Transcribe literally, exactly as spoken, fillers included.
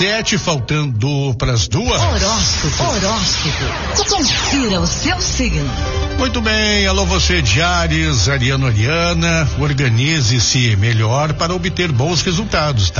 Sete, faltando para as duas. Horóscopo, horóscopo. Confira o seu signo. Muito bem, alô você de Áries, Ariano, Ariana, organize-se melhor para obter bons resultados, tá?